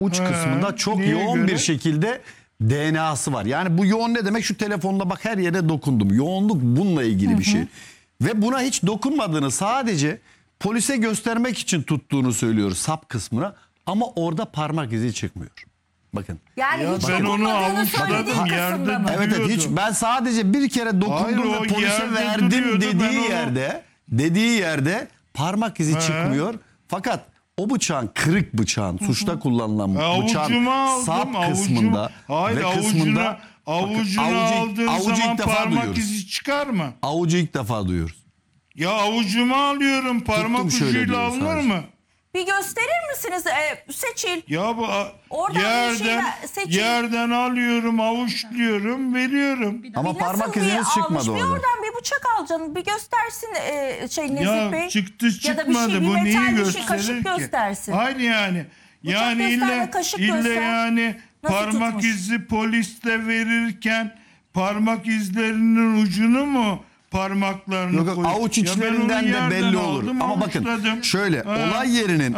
uç kısmında çok yoğun bir şekilde DNA'sı var. Yani bu yoğun ne demek? Şu telefonla bak her yere dokundum. Yoğunluk bununla ilgili bir şey. Ve buna hiç dokunmadığını, sadece polise göstermek için tuttuğunu söylüyoruz sap kısmına. Ama orada parmak izi çıkmıyor. Bakın. Yani Ya hiç ben onu dokunmadığını söylediği avuçladım, yerde kısımda mı? Evet, evet, hiç, ben sadece bir kere dokundum Hayır, ve o polise yerde verdim duruyordu, ben dediği yerde parmak izi çıkmıyor. Fakat o bıçağın, kırık bıçağın, suçta kullanılan bıçağın sap kısmında hayır, avucuna aldığın zaman parmak izi çıkar mı? Avucu ilk defa duyuyoruz. Ya avucuma alıyorum, parmak Tuttum şöyle ucuyla diyor alınır sadece. mı? Bir gösterir misiniz Seçil? Ya bu Oradan bir şey seçin. yerden alıyorum, avuçluyorum, veriyorum. Ama Bir parmak nasıl bir iziniz almış? çıkmadı Bir orada. oradan bir bıçak alacaksın. Bir göstersin Nezih Bey. Ya çıktı Ya da bir çıkmadı, şey, bir bu neyi metal bir şey, gösterir kaşık ki? göstersin. Hayır yani. Bıçak Yani göster, kaşık illa göster. yani Nasıl parmak tutmuş? izi poliste verirken parmak izlerinin ucunu mu parmaklarını Yok, koyuyor? avuç Ya ben onu içlerinden de yerden belli olur. aldım, Ama bakın avuçladım. şöyle olay yerinin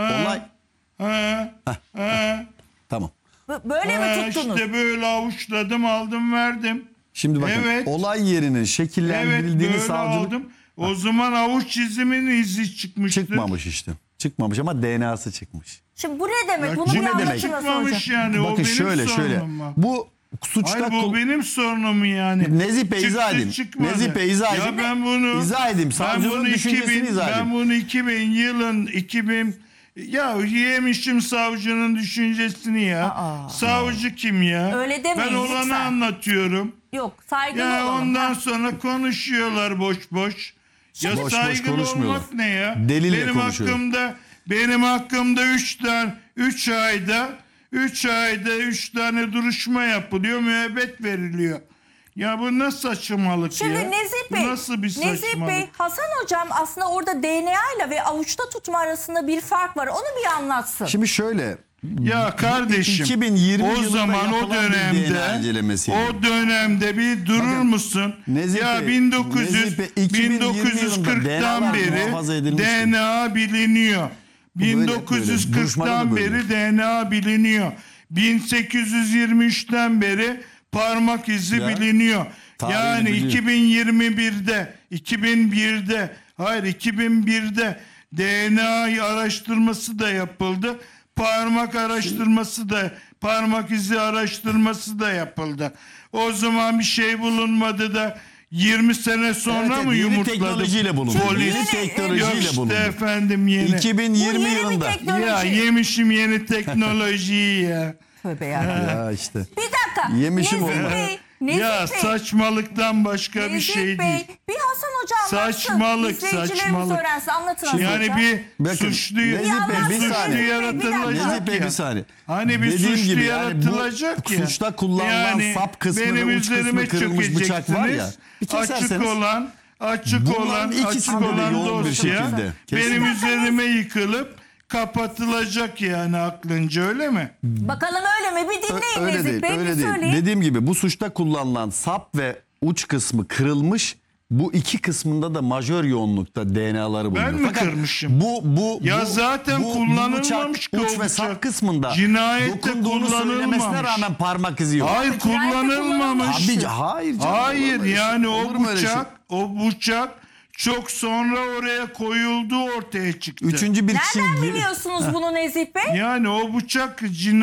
tamam. Böyle mi tuttunuz? İşte böyle avuçladım, aldım, verdim. Şimdi bakın Evet. olay yerinin Evet, şekillendirildiğini böyle savcılık aldım. O zaman avuç izimin izi çıkmıştı. çıkmamış işte. Çıkmamış ama DNA'sı çıkmış. Şimdi bu ne demek? Ya Bunu bir ne demek? anlatın nasıl olacak? Çıkmamış yani, o Bakın benim şöyle sorunum mu? bu suçta Hayır, bu benim sorunum yani. Nezih Bey izah edeyim. Çıkmadı. Nezih Bey izah edeyim. Ya ben bunu izah edeyim. Savcının düşüncesini izah edeyim. Ben bunu 2000 yılın ya yemişim savcının düşüncesini ya. Savcı kim ya? Öyle demeyin Ben olanı lütfen. anlatıyorum. Yok, saygılı Ya olalım. ondan sonra konuşuyorlar boş boş. Ya Boş boş saygılı konuşmuyorlar. olmak ne ya? Delille konuşuyorlar. Benim hakkımda 3 ayda 3 tane duruşma yapılıyor, müebbet veriliyor. Ya bu nasıl saçmalık Şimdi ya? Nezih Bu Bey, nasıl bir Nezih saçmalık? Bey, Hasan Hocam aslında orada DNA ile ve avuçta tutma arasında bir fark var. Onu bir anlatsın. Şimdi şöyle Ya kardeşim, 2020 o yılında zaman o yapılan bir DNA incelemesiydi. dönemde bir durur musun? Nezih Ya Bey, Nezih Bey, 2020 yılında 1940'tan DNA'lar muhafaza beri edilmişti. DNA biliniyor. böyle. 1940'tan Duruşmada da böyle. beri DNA biliniyor. 1823'ten beri parmak izi Ya, biliniyor. tarihini Yani biliyor. 2001'de DNA araştırması da yapıldı. Parmak izi araştırması da yapıldı. O zaman bir şey bulunmadı da 20 sene sonra Evet, mı yeni yumurtladı? teknolojiyle bulundu. Polis. Yeni teknolojiyle Yok işte bulundu. efendim yeni. 2020 Bu yeni bir yılında. teknoloji. Ya yemişim yeni teknolojiyi ya. Tövbe ya. Ya işte. Bir dakika. Yemişim Nezih onu. Bey, Nezih Ya Bey, saçmalıktan başka bir Nezih şey Bey, değil. bir Hasan Hocam anlatsın. Saçmalık, İzleyicilerimiz saçmalık. öğrensin. Anlatın Hasan Yani Hocam. Bakın, suçluyu Nezih Bey, bir suçlu saniye. yaratılacak Nezih Bey ya. bir saniye. Hani bir Dediğim suçlu gibi yaratılacak bu ya. suçta kullanılan Yani sap kısmı ve benim uç kısmı üzerime kırılmış bıçak var ya. çökeceksiniz. Bir keserseniz. Açık Bunların olan ikisinde de yoğun bir dosya şekilde. benim Kesin. üzerime yıkılıp kapatılacak yani aklınca, öyle mi? Bakalım öyle mi? Bir dinleyin Öyle Nezih değil, Bey, öyle bir değil. söyleyin. Dediğim gibi bu suçta kullanılan sap ve uç kısmı kırılmış. Bu iki kısmında da majör yoğunlukta DNA'ları bulunuyor. Ben mi Fakat kırmışım? Bu Zaten bu kullanılmamış ki o uç ve bıçak. sap kısmında Cinayette dokunduğunu söylemesine kullanılmamış. rağmen parmak izi yok. Hayır, kullanılmamış. Abi, hayır canım, Hayır olur mu öyle yani şey? Olur mu öyle şey? o bıçak çok sonra oraya koyulduğu ortaya çıktı. Üçüncü bir kişi Nereden gibi. biliyorsunuz bunu Nezih Bey? Yani o bıçak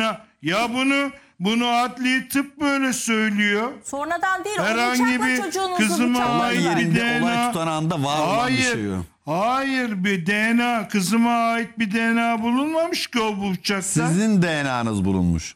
ya bunu adli tıp böyle söylüyor. Sonradan değil. O Herhangi bıçakla bir çocuğunuzu kızıma bıçakla. Olay ait bir yerinde, olay DNA. tutanağında var olan bir şey yok. Hayır, bir DNA, kızıma ait bir DNA bulunmamış ki o bıçakta. Sizin DNA'nız bulunmuş.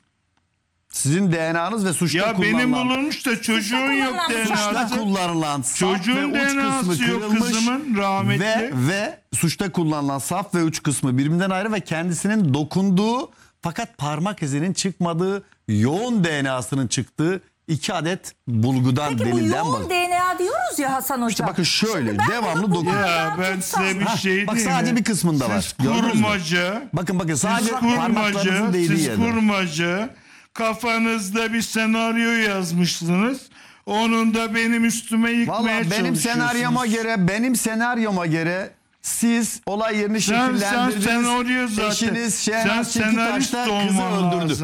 Sizin DNA'nız ve suçta Ya kullanılan. benim bulunmuş da çocuğun yok kullanılan Suçta DNA'sı. kullanılan saf Çocuğun ve uç DNA'sı kısmı yok kırılmış kızımın, rahmetli. ve suçta kullanılan saf ve uç kısmı birbirinden ayrı ve kendisinin dokunduğu fakat parmak izinin çıkmadığı, yoğun DNA'sının çıktığı 2 adet bulgudan, Peki bu delilden yoğun bahsediyor. DNA diyoruz ya Hasan Hocam. İşte bakın şöyle, Şimdi ben devamlı bunu dokunuyor. Ya ben size bir Ha, şey bak diyeyim sadece mi? bir kısmında var. Siz Gördünüz mü? kurmaca, Bakın sadece parmaklarınızın değdiği yerde. kafanızda bir senaryo yazmışsınız. Onun da benim üstüme yıkmaya Valla çalışıyorsunuz. benim senaryoma göre Siz olay yerini Sen şekillendirdiniz. senaryo zaten. Eşiniz Sen Şehnaz senarist Çekitaş'ta kızı olman öldürdü. lazım.